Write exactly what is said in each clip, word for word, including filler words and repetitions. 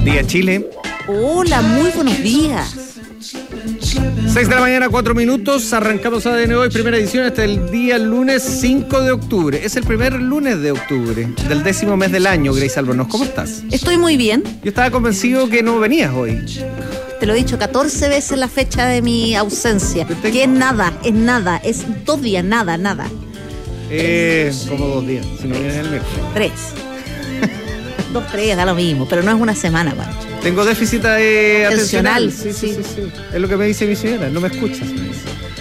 día, Chile. Hola, muy buenos días. seis de la mañana, cuatro minutos. Arrancamos A D N hoy, primera edición, hasta el día lunes cinco de octubre. Es el primer lunes de octubre, del décimo mes del año, Grace Albornoz. ¿Cómo estás? Estoy muy bien. Yo estaba convencido que no venías hoy. Te lo he dicho catorce veces la fecha de mi ausencia. Tengo... Que es nada, es nada, es dos días, nada, nada. Eh, como dos días, si no vienes el miércoles. Tres. Dos, tres, da lo mismo, pero no es una semana, Pancho. Tengo déficit eh, atencional. Atencional. Sí, sí, sí, sí. Es lo que me dice mi señora, no me escuchas, me dice.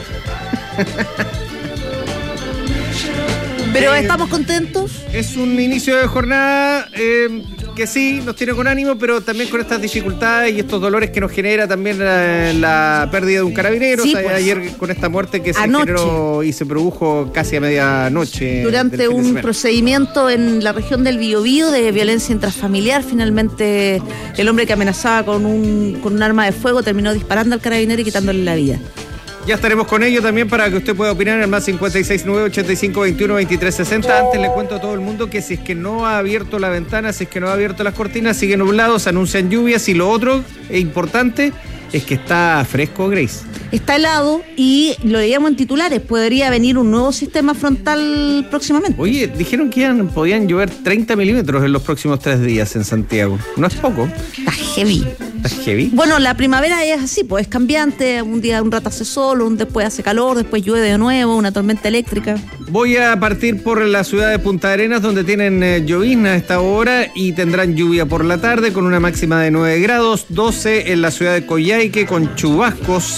Pero eh, estamos contentos. Es un inicio de jornada eh, que sí, nos tiene con ánimo, pero también con estas dificultades y estos dolores que nos genera también la, la pérdida de un carabinero. Sí, o sea, pues, ayer con esta muerte que se anoche, generó y se produjo casi a medianoche. Durante un procedimiento en la región del Biobío de violencia intrafamiliar, finalmente el hombre que amenazaba con un, con un arma de fuego terminó disparando al carabinero y quitándole la vida. Ya estaremos con ello también para que usted pueda opinar en el más cincuenta y seis nueve, ochenta y cinco, veintiuno, veintitrés, sesenta. Antes le cuento a todo el mundo que si es que no ha abierto la ventana, si es que no ha abierto las cortinas, sigue nublado, se anuncian lluvias y lo otro e importante es que está fresco, Grace. Está helado y lo leíamos en titulares, podría venir un nuevo sistema frontal próximamente. Oye, dijeron que iban, podían llover treinta milímetros en los próximos tres días en Santiago. No es poco. Está heavy. ¿Está heavy? Bueno, la primavera es así, pues es cambiante, un día un rato hace sol, un después hace calor, después llueve de nuevo, una tormenta eléctrica. Voy a partir por la ciudad de Punta Arenas, donde tienen eh, llovizna a esta hora y tendrán lluvia por la tarde con una máxima de nueve grados, doce en la ciudad de Coyhaique con chubascos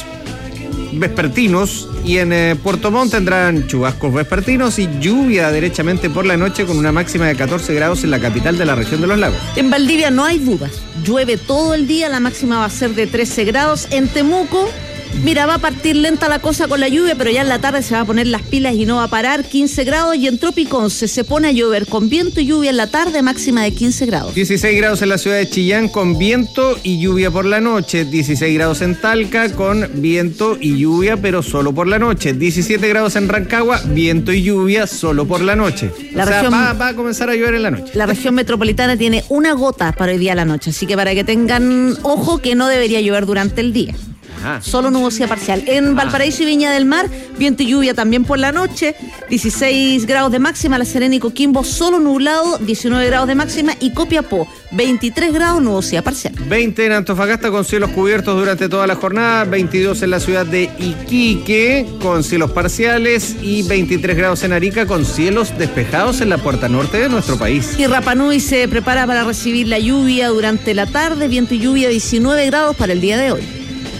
vespertinos y en eh, Puerto Montt tendrán chubascos vespertinos y lluvia derechamente por la noche con una máxima de catorce grados en la capital de la región de los lagos. En Valdivia no hay dudas, llueve todo el día, la máxima va a ser de trece grados. En Temuco, mira, va a partir lenta la cosa con la lluvia, pero ya en la tarde se va a poner las pilas y no va a parar, quince grados. Y en Tropiconce se pone a llover con viento y lluvia en la tarde, máxima de quince grados. dieciséis grados en la ciudad de Chillán con viento y lluvia por la noche. dieciséis grados en Talca con viento y lluvia, pero solo por la noche. diecisiete grados en Rancagua, viento y lluvia solo por la noche. La o sea, región, va, va a comenzar a llover en la noche. La región metropolitana tiene una gota para hoy día a la noche, así que para que tengan ojo que no debería llover durante el día. Ajá. Solo nubosidad parcial. En Valparaíso y Viña del Mar, viento y lluvia también por la noche. dieciséis grados de máxima. La Serena y Coquimbo solo nublado, diecinueve grados de máxima. Y Copiapó, veintitrés grados, nubosidad parcial. veinte en Antofagasta con cielos cubiertos durante toda la jornada. veintidós en la ciudad de Iquique con cielos parciales. Y veintitrés grados en Arica con cielos despejados en la puerta norte de nuestro país. Y Rapa Nui se prepara para recibir la lluvia durante la tarde. Viento y lluvia, diecinueve grados para el día de hoy.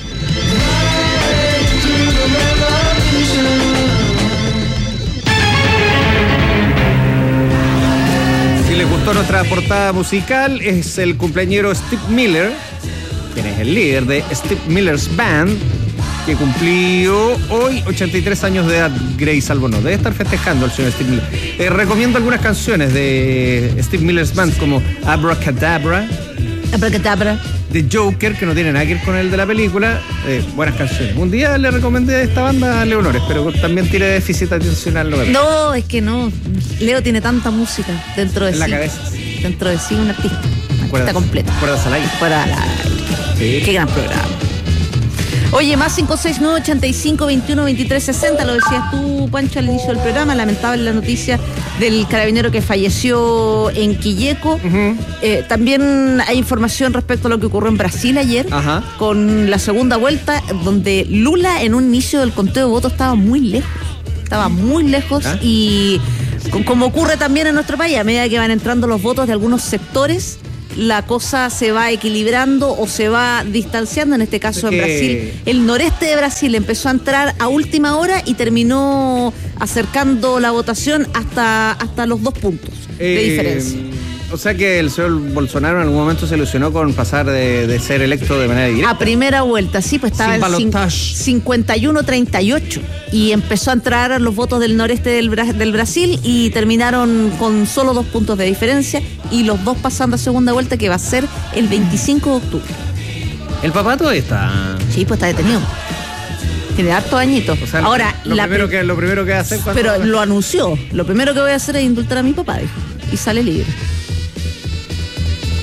Si les gustó nuestra portada musical, es el cumpleañero Steve Miller, quien es el líder de Steve Miller's Band, que cumplió hoy ochenta y tres años de edad. Grace Albornoz debe estar festejando al señor Steve Miller. Eh, recomiendo algunas canciones de Steve Miller's Band como Abracadabra, Abracadabra, The Joker, que no tiene nada que ver con el de la película. Eh, buenas canciones. Un día le recomendé a esta banda a Leonores, pero también tiene déficit atencional. No, no, es que no. Leo tiene tanta música dentro de en sí. la cabeza. Dentro de sí, un artista. Un artista Cuerdas, completo. Cuerdas al aire. Cuerdas al aire. Sí. Qué gran programa. Oye, más cinco seis nueve, ochenta y cinco, veintiuno, veintitrés, sesenta, lo decías tú, Pancho, al inicio del programa. Lamentable la noticia del carabinero que falleció en Quilleco. Uh-huh. Eh, también hay información respecto a lo que ocurrió en Brasil ayer, uh-huh, con la segunda vuelta, donde Lula en un inicio del conteo de votos estaba muy lejos. Estaba muy lejos ¿Ah? y como ocurre también en nuestro país, a medida que van entrando los votos de algunos sectores, la cosa se va equilibrando o se va distanciando. En este caso, en Brasil, el noreste de Brasil empezó a entrar a última hora y terminó acercando la votación hasta, hasta los dos puntos eh, de diferencia. O sea que el señor Bolsonaro en algún momento se ilusionó con pasar de, de ser electo de manera directa. A primera vuelta, sí, pues estaba en cincuenta y uno a treinta y ocho y empezó a entrar los votos del noreste del, del Brasil y terminaron con solo dos puntos de diferencia y los dos pasando a segunda vuelta, que va a ser el veinticinco de octubre. ¿El papá todavía está? Sí, pues está detenido. Tiene hartos añitos. O sea, Ahora, lo, la primero que, lo primero que va a hacer... Pero lo anunció. Lo primero que voy a hacer es indultar a mi papá, dijo. Y sale libre.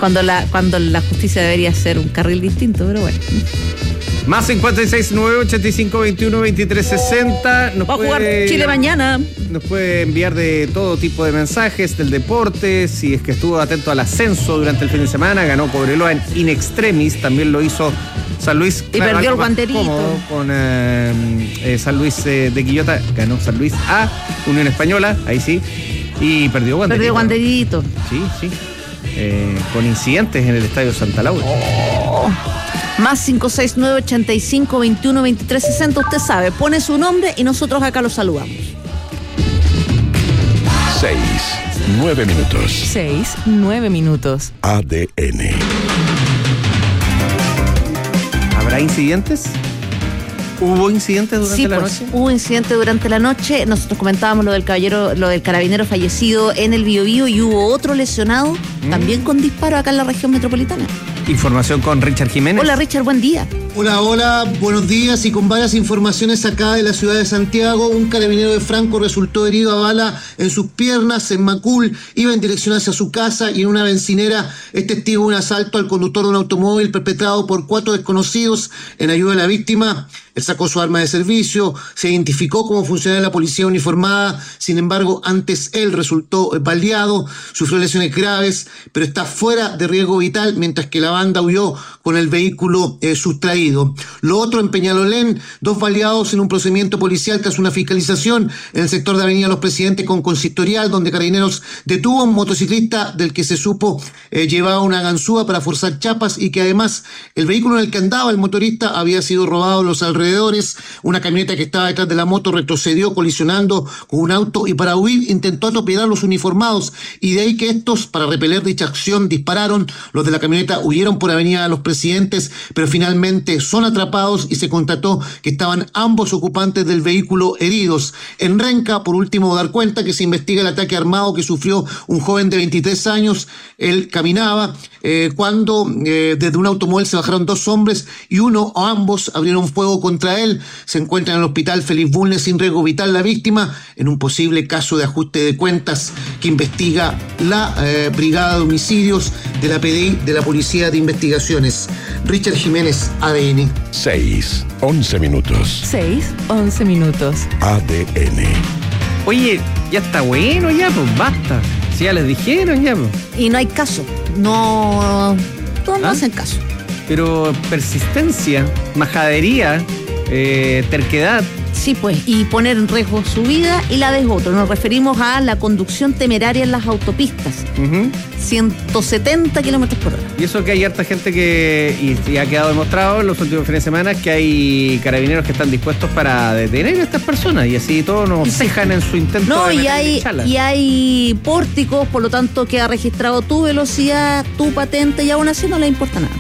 Cuando la, cuando la justicia debería ser un carril distinto, pero bueno. Más cincuenta y seis, nueve, ochenta y cinco, veintiuno, veintitrés, sesenta. Nos Va a jugar puede, Chile mañana. Nos puede enviar de todo tipo de mensajes del deporte, si es que estuvo atento al ascenso durante el fin de semana, ganó Cobreloa en in extremis, también lo hizo San Luis. Y claro, perdió el guanterito. Con eh, eh, San Luis eh, de Quillota, ganó San Luis a Unión Española, ahí sí, y perdió guanterito. Perdió guanterito. Sí, sí. Eh, con incidentes en el Estadio Santa Laura. Oh. Más cinco seis nueve, ochenta y cinco, veintiuno, veintitrés, sesenta. Usted sabe, pone su nombre y nosotros acá lo saludamos. Seis, nueve minutos. Seis, nueve minutos. A D N. ¿Habrá incidentes? ¿Hubo incidentes durante sí, la pues, noche? Hubo incidente durante la noche. Nosotros comentábamos lo del caballero, lo del carabinero fallecido en el Biobío y hubo otro lesionado mm. también con disparo acá en la región metropolitana. Información con Richard Jiménez. Hola Richard, buen día. Hola, hola, buenos días y con varias informaciones acá de la ciudad de Santiago. Un carabinero de Franco resultó herido a bala en sus piernas en Macul, iba en dirección hacia su casa y en una bencinera es testigo de un asalto al conductor de un automóvil perpetrado por cuatro desconocidos en ayuda de la víctima. Él sacó su arma de servicio, se identificó como funcionario de la policía uniformada, sin embargo, antes él resultó baleado, sufrió lesiones graves, pero está fuera de riesgo vital, mientras que la banda huyó con el vehículo eh, sustraído. Lo otro en Peñalolén, dos baleados en un procedimiento policial tras una fiscalización en el sector de Avenida Los Presidentes con Consistorial, donde Carabineros detuvo a un motociclista del que se supo eh, llevaba una ganzúa para forzar chapas y que además el vehículo en el que andaba el motorista había sido robado en los alrededores. Una camioneta que estaba detrás de la moto retrocedió colisionando con un auto y para huir intentó atropellar a los uniformados y de ahí que estos, para repeler dicha acción, dispararon. Los de la camioneta huyeron por Avenida Los Presidentes, pero finalmente son atrapados y se constató que estaban ambos ocupantes del vehículo heridos. En Renca, por último, dar cuenta que se investiga el ataque armado que sufrió un joven de veintitrés años. Él caminaba eh, cuando eh, desde un automóvil se bajaron dos hombres y uno o ambos abrieron fuego contra Contra él. Se encuentra en el hospital Félix Bulnes sin riesgo vital la víctima en un posible caso de ajuste de cuentas que investiga la eh, Brigada de Homicidios de la P D I de la Policía de Investigaciones. Richard Jiménez, A D N. Seis, once minutos. Seis, once minutos. A D N. Oye, ya está bueno, ya, pues basta. Si ya les dijeron, ya, pues. Y no hay caso. No, todos no ¿Ah? hacen caso. Pero persistencia, majadería, eh, terquedad. Sí, pues, y poner en riesgo su vida y la de otro. Nos referimos a la conducción temeraria en las autopistas. Uh-huh. ciento setenta kilómetros por hora. Y eso que hay harta gente que, y, y ha quedado demostrado en los últimos fines de semana, que hay carabineros que están dispuestos para detener a estas personas y así todos nos fijan en su intento no, de y hay, y hay pórticos, por lo tanto queda registrado tu velocidad, tu patente y aún así no le importa nada.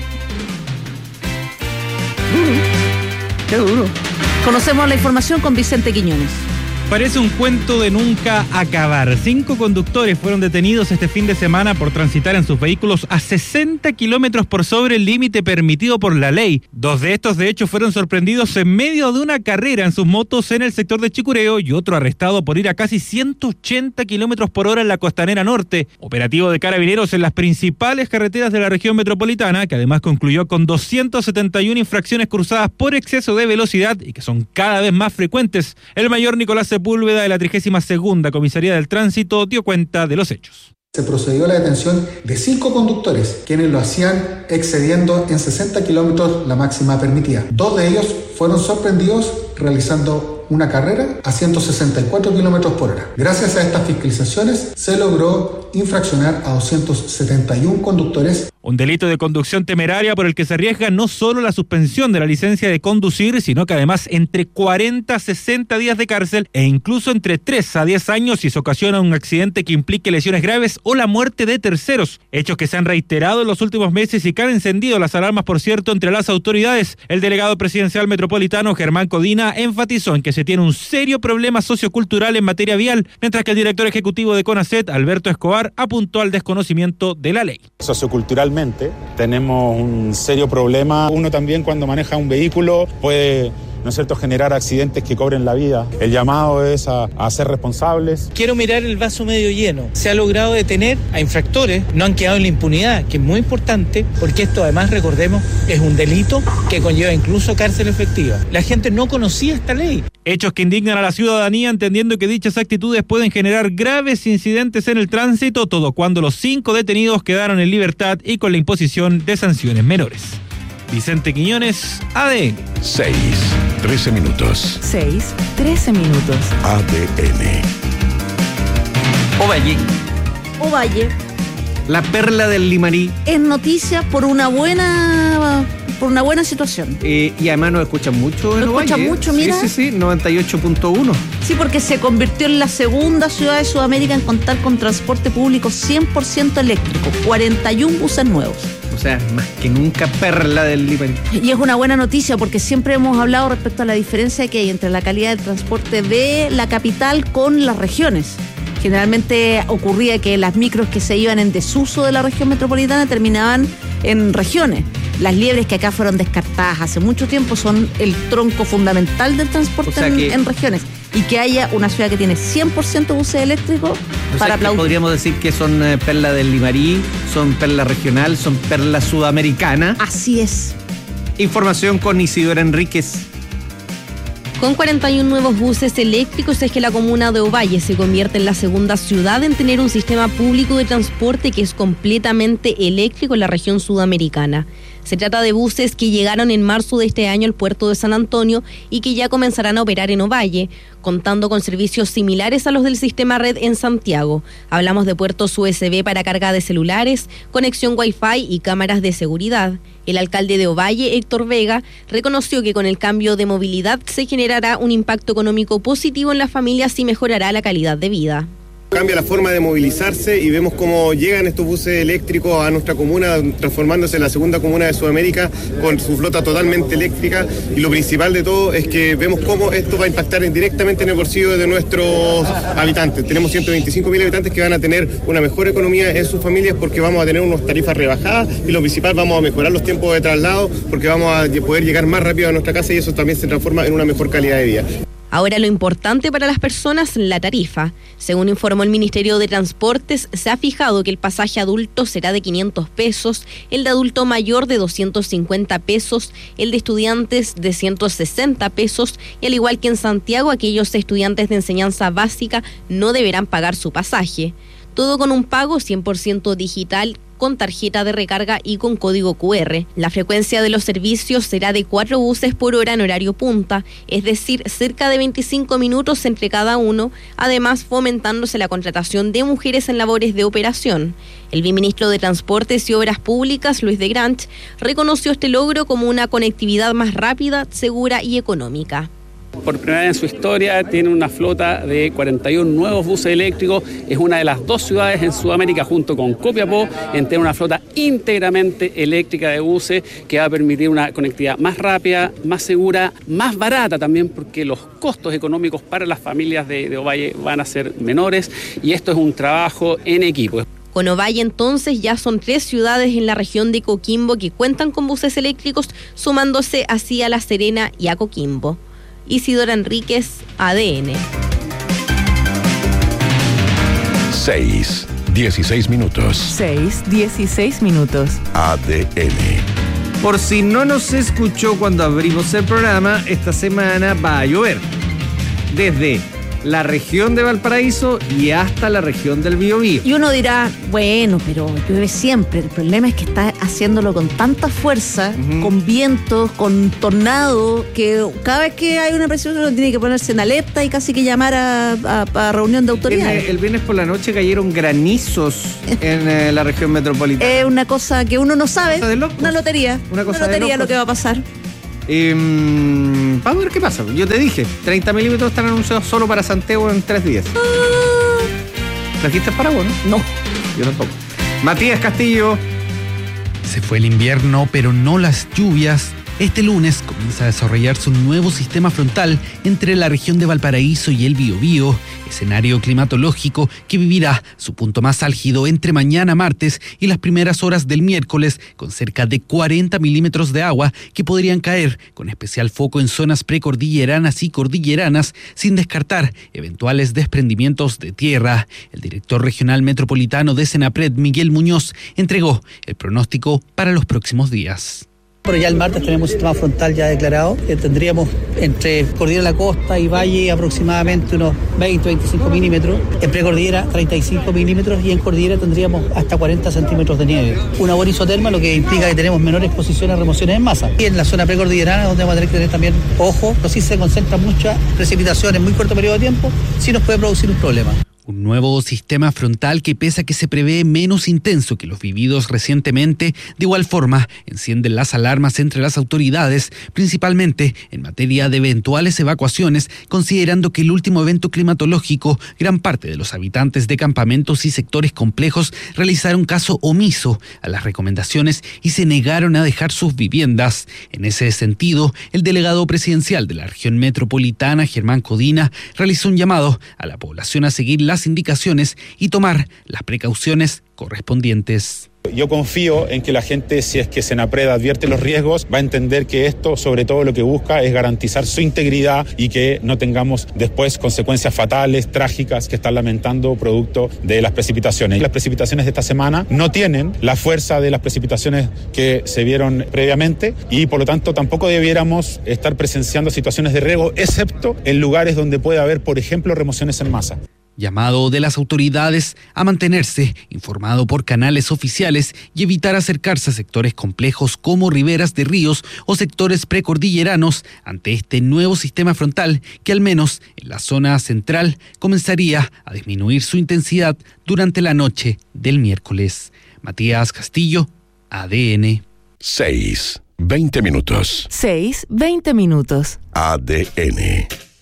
Qué duro. Conocemos la información con Vicente Quiñones. Parece un cuento de nunca acabar. Cinco conductores fueron detenidos este fin de semana por transitar en sus vehículos a sesenta kilómetros por sobre el límite permitido por la ley. Dos de estos, de hecho, fueron sorprendidos en medio de una carrera en sus motos en el sector de Chicureo y otro arrestado por ir a casi ciento ochenta kilómetros por hora en la Costanera Norte. Operativo de Carabineros en las principales carreteras de la región metropolitana, que además concluyó con doscientas setenta y una infracciones cursadas por exceso de velocidad y que son cada vez más frecuentes. El mayor Nicolás Sepúlveda de la trigésima segunda Comisaría del Tránsito dio cuenta de los hechos. Se procedió a la detención de cinco conductores, quienes lo hacían excediendo en sesenta kilómetros la máxima permitida. Dos de ellos fueron sorprendidos realizando una carrera a ciento sesenta y cuatro kilómetros por hora. Gracias a estas fiscalizaciones se logró infraccionar a doscientos setenta y uno conductores. Un delito de conducción temeraria por el que se arriesga no solo la suspensión de la licencia de conducir, sino que además entre cuarenta a sesenta días de cárcel e incluso entre tres a diez años si se ocasiona un accidente que implique lesiones graves o la muerte de terceros. Hechos que se han reiterado en los últimos meses y que han encendido las alarmas, por cierto, entre las autoridades. El delegado presidencial metropolitano, Germán Codina, enfatizó en que se tiene un serio problema sociocultural en materia vial, mientras que el director ejecutivo de CONACET, Alberto Escobar, apuntó al desconocimiento de la ley. Socioculturalmente tenemos un serio problema. Uno también cuando maneja un vehículo puede ¿no es cierto?, generar accidentes que cobren la vida. El llamado es a, a ser responsables. Quiero mirar el vaso medio lleno. Se ha logrado detener a infractores, no han quedado en la impunidad, que es muy importante, porque esto además, recordemos, es un delito que conlleva incluso cárcel efectiva. La gente no conocía esta ley. Hechos que indignan a la ciudadanía, entendiendo que dichas actitudes pueden generar graves incidentes en el tránsito, todo cuando los cinco detenidos quedaron en libertad y con la imposición de sanciones menores. Vicente Quiñones, A D N. seis, trece minutos. seis, trece minutos. A D N. Ovalle, Ovalle la perla del Limarí. es noticia por una buena por una buena situación. Eh, y además nos escuchan mucho en Nos Ovalle. escuchan mucho, Sí, mira. Sí, sí, noventa y ocho punto uno. Sí, porque se convirtió en la segunda ciudad de Sudamérica en contar con transporte público cien por ciento eléctrico, cuarenta y uno buses nuevos. O sea, más que nunca perla del Limarí. Y es una buena noticia porque siempre hemos hablado respecto a la diferencia que hay entre la calidad del transporte de la capital con las regiones. Generalmente ocurría que las micros que se iban en desuso de la región metropolitana terminaban en regiones. Las liebres que acá fueron descartadas hace mucho tiempo son el tronco fundamental del transporte O sea en, que- en regiones. Y que haya una ciudad que tiene cien por ciento buses eléctricos O sea, para que aplaudir. podríamos decir que son eh, perla del Limarí, son perla regional, son perla sudamericana. Así es. Información con Isidora Enríquez. Con cuarenta y uno nuevos buses eléctricos es que la comuna de Ovalle se convierte en la segunda ciudad en tener un sistema público de transporte que es completamente eléctrico en la región sudamericana. Se trata de buses que llegaron en marzo de este año al puerto de San Antonio y que ya comenzarán a operar en Ovalle, contando con servicios similares a los del sistema red en Santiago. Hablamos de puertos U S B para carga de celulares, conexión Wi-Fi y cámaras de seguridad. El alcalde de Ovalle, Héctor Vega, reconoció que con el cambio de movilidad se generará un impacto económico positivo en las familias y mejorará la calidad de vida. Cambia la forma de movilizarse y vemos cómo llegan estos buses eléctricos a nuestra comuna, transformándose en la segunda comuna de Sudamérica con su flota totalmente eléctrica. Y lo principal de todo es que vemos cómo esto va a impactar directamente en el bolsillo de nuestros habitantes. Tenemos ciento veinticinco mil habitantes que van a tener una mejor economía en sus familias porque vamos a tener unas tarifas rebajadas y lo principal, vamos a mejorar los tiempos de traslado porque vamos a poder llegar más rápido a nuestra casa y eso también se transforma en una mejor calidad de vida. Ahora lo importante para las personas, la tarifa. Según informó el Ministerio de Transportes, se ha fijado que el pasaje adulto será de quinientos pesos, el de adulto mayor de doscientos cincuenta pesos, el de estudiantes de ciento sesenta pesos y al igual que en Santiago, aquellos estudiantes de enseñanza básica no deberán pagar su pasaje. Todo con un pago cien por ciento digital, con tarjeta de recarga y con código Q R. La frecuencia de los servicios será de cuatro buses por hora en horario punta, es decir, cerca de veinticinco minutos entre cada uno, además fomentándose la contratación de mujeres en labores de operación. El viceministro de Transportes y Obras Públicas, Luis de Granch, reconoció este logro como una conectividad más rápida, segura y económica. Por primera vez en su historia tiene una flota de cuarenta y uno nuevos buses eléctricos. Es una de las dos ciudades en Sudamérica junto con Copiapó en tener una flota íntegramente eléctrica de buses que va a permitir una conectividad más rápida, más segura, más barata también porque los costos económicos para las familias de, de Ovalle van a ser menores y esto es un trabajo en equipo. Con Ovalle entonces ya son tres ciudades en la región de Coquimbo que cuentan con buses eléctricos, sumándose así a La Serena y a Coquimbo. Isidora Enríquez, A D N. seis, dieciséis minutos. seis, dieciséis minutos. A D N. Por si no nos escuchó cuando abrimos el programa, esta semana va a llover. Desde la región de Valparaíso y hasta la región del Biobío. Y uno dirá, bueno, pero llueve siempre. El problema es que está haciéndolo con tanta fuerza, uh-huh. con vientos, con tornado, que cada vez que hay una presión uno tiene que ponerse en alerta y casi que llamar a, a, a reunión de autoridades. El, el viernes por la noche cayeron granizos en eh, la región metropolitana. Es una cosa que uno no sabe. Una lotería. Una, cosa una lotería lo que va a pasar. Eh, vamos a ver qué pasa. Yo te dije, treinta milímetros están anunciados solo para Santiago en tres días. Ah. ¿Trajiste el paraguas, no? No. Yo tampoco. Matías Castillo. Se fue el invierno, pero no las lluvias. Este lunes comienza a desarrollarse un nuevo sistema frontal entre la región de Valparaíso y el Biobío, escenario climatológico que vivirá su punto más álgido entre mañana martes y las primeras horas del miércoles, con cerca de cuarenta milímetros de agua que podrían caer, con especial foco en zonas precordilleranas y cordilleranas, sin descartar eventuales desprendimientos de tierra. El director regional metropolitano de Senapred, Miguel Muñoz, entregó el pronóstico para los próximos días. Pero ya el martes tenemos un sistema frontal ya declarado, que tendríamos entre Cordillera de la Costa y Valle aproximadamente unos veinte a veinticinco milímetros, en precordillera treinta y cinco milímetros y en cordillera tendríamos hasta cuarenta centímetros de nieve. Una buena isoterma, lo que implica que tenemos menor exposición a remociones en masa. Y en la zona precordillerana, donde vamos a tener que tener también ojo, pero sí se concentran muchas precipitaciones en muy corto periodo de tiempo, sí nos puede producir un problema. Un nuevo sistema frontal que, pese a que se prevé menos intenso que los vividos recientemente, de igual forma enciende las alarmas entre las autoridades, principalmente en materia de eventuales evacuaciones, considerando que el último evento climatológico, gran parte de los habitantes de campamentos y sectores complejos realizaron caso omiso a las recomendaciones y se negaron a dejar sus viviendas. En ese sentido, el delegado presidencial de la región metropolitana, Germán Codina, realizó un llamado a la población a seguir la las indicaciones y tomar las precauciones correspondientes. Yo confío en que la gente, si es que Senapred advierte los riesgos, va a entender que esto, sobre todo, lo que busca es garantizar su integridad y que no tengamos después consecuencias fatales, trágicas, que están lamentando producto de las precipitaciones. Las precipitaciones de esta semana no tienen la fuerza de las precipitaciones que se vieron previamente y, por lo tanto, tampoco debiéramos estar presenciando situaciones de riesgo, excepto en lugares donde puede haber, por ejemplo, remociones en masa. Llamado de las autoridades a mantenerse informado por canales oficiales y evitar acercarse a sectores complejos como riberas de ríos o sectores precordilleranos ante este nuevo sistema frontal que, al menos en la zona central, comenzaría a disminuir su intensidad durante la noche del miércoles. Matías Castillo, A D N. seis, veinte minutos. seis, veinte minutos. A D N.